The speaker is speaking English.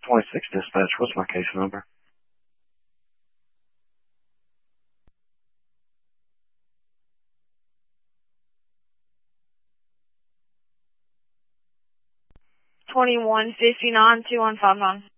26 dispatch, what's my case number? $21.59 2159.